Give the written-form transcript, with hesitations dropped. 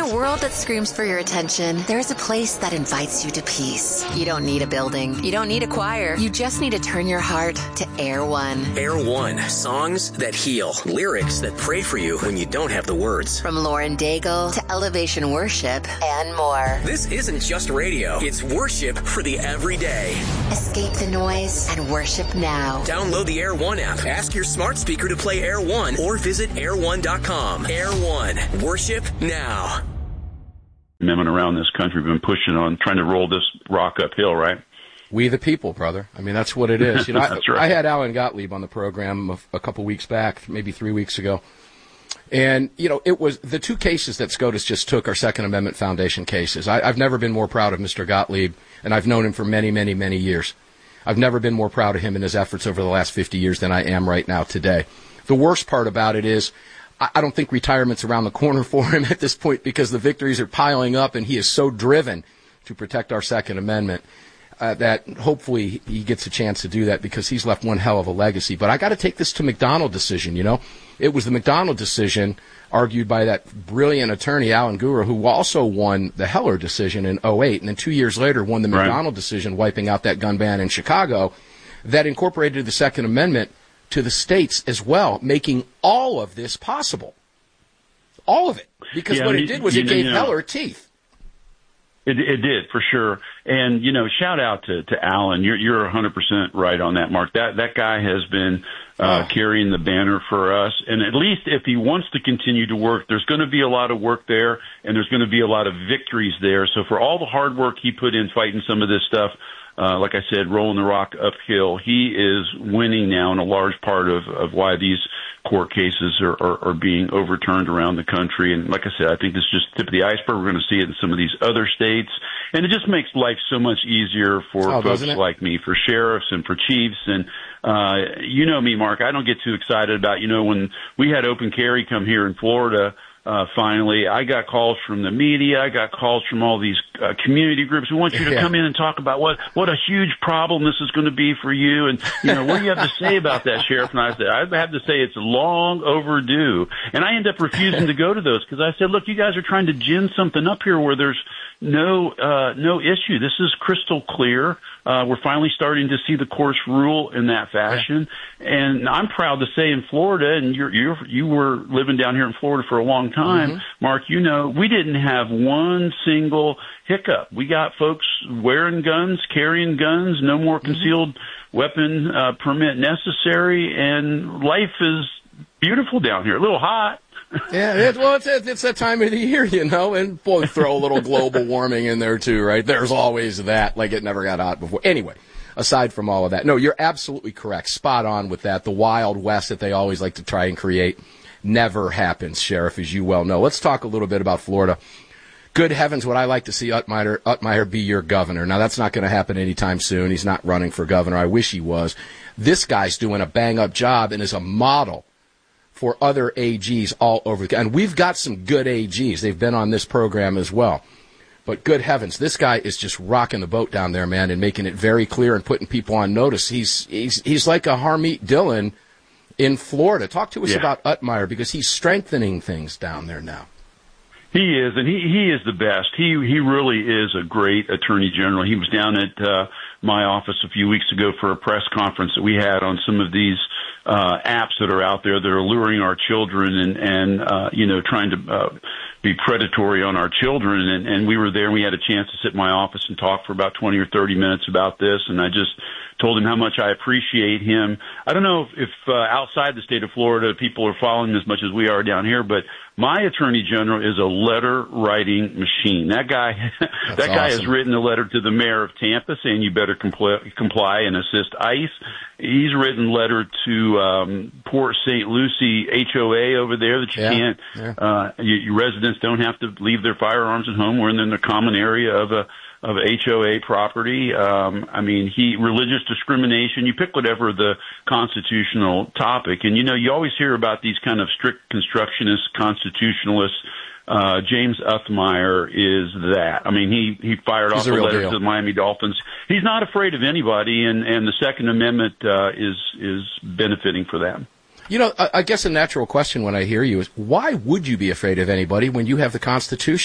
a world that screams for your attention, there's a place that invites you to peace. You don't need a building. You don't need a choir. You just need to turn your heart to Air One. Air One. Songs that heal. Lyrics that pray for you when you don't have the words. From Lauren Daigle to Elevation Worship and more. This isn't just radio. It's worship for the everyday. Escape the noise and worship now. Download the Air One app. Ask your smart speaker to play Air One or visit air1.com. Air One. Worship now. Amendment around this country have been pushing on trying to roll this rock uphill, right? We the people, brother. I mean, that's what it is. You know, That's right. I had Alan Gottlieb on the program a couple weeks back, maybe 3 weeks ago. And, you know, it was the two cases that SCOTUS just took are Second Amendment Foundation cases. I've never been more proud of Mr. Gottlieb, and I've known him for many, many, many years. I've never been more proud of him and his efforts over the last 50 years than I am right now today. The worst part about it is I don't think retirement's around the corner for him at this point because the victories are piling up and he is so driven to protect our Second Amendment that hopefully he gets a chance to do that because he's left one hell of a legacy. But I got to take this to McDonald decision, you know. It was the McDonald decision argued by that brilliant attorney, Alan Gura, who also won the Heller decision in 2008 and then 2 years later won the McDonald decision wiping out that gun ban in Chicago that incorporated the Second Amendment to the states as well, making all of this possible. All of it. Because what it did was it gave Heller teeth. It did, for sure. And, you know, shout out to Alan. You're 100% right on that, Mark. That guy has been carrying the banner for us. And at least if he wants to continue to work, there's going to be a lot of work there, and there's going to be a lot of victories there. So for all the hard work he put in fighting some of this stuff, like I said, rolling the rock uphill, he is winning now in a large part of why these court cases are being overturned around the country. And like I said, I think this is just the tip of the iceberg. We're going to see it in some of these other states. And it just makes life so much easier for folks like me, for sheriffs and for chiefs. And, you know me, Mark, I don't get too excited about, you know, when we had open carry come here in Florida, finally, I got calls from the media. I got calls from all these community groups. We want you to come in and talk about what a huge problem this is going to be for you. And, you know, what do you have to say about that, Sheriff? And I said, I have to say it's long overdue. And I end up refusing to go to those because I said, look, you guys are trying to gin something up here where there's no issue. This is crystal clear. We're finally starting to see the courts rule in that fashion. And I'm proud to say in Florida, and you were living down here in Florida for a long time, Mark, you know, we didn't have one single hiccup. We got folks wearing guns, carrying guns, no more concealed weapon permit necessary, and life is beautiful down here. A little hot. It's that time of the year, you know, and boy, throw a little global warming in there too, right? There's always that, like it never got hot before. Anyway, aside from all of that, no, you're absolutely correct. Spot on with that. The Wild West that they always like to try and create never happens, Sheriff, as you well know. Let's talk a little bit about Florida. Good heavens, would I like to see Utmeyer be your governor. Now, that's not going to happen anytime soon. He's not running for governor. I wish he was. This guy's doing a bang-up job and is a model for other AGs all over. And we've got some good AGs. They've been on this program as well. But good heavens, this guy is just rocking the boat down there, man, and making it very clear and putting people on notice. He's like a Harmeet Dillon in Florida. Talk to us about Utmeyer because he's strengthening things down there now. He is, and he is the best. He really is a great attorney general. He was down at my office a few weeks ago for a press conference that we had on some of these apps that are out there that are luring our children and you know, trying to be predatory on our children. And we were there, and we had a chance to sit in my office and talk for about 20 or 30 minutes about this. And I just told him how much I appreciate him. I don't know if outside the state of Florida people are following as much as we are down here, but my attorney general is a letter writing machine. That guy has written a letter to the mayor of Tampa saying you better comply and assist ICE. He's written a letter to Port St. Lucie HOA over there that you can't, your residents don't have to leave their firearms at home. We're in the common area of HOA property. I mean, religious discrimination, you pick whatever the constitutional topic. And, you know, you always hear about these kind of strict constructionist constitutionalists. James Utmeyer is that. I mean, he fired off a letter to the Miami Dolphins. He's not afraid of anybody, and the Second Amendment is benefiting for them. You know, I guess a natural question when I hear you is, why would you be afraid of anybody when you have the Constitution?